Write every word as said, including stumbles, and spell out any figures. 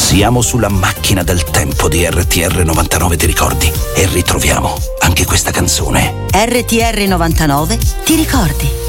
Siamo sulla macchina del tempo di R T R novantanove, ti ricordi? E ritroviamo anche questa canzone. R T R novantanove, ti ricordi?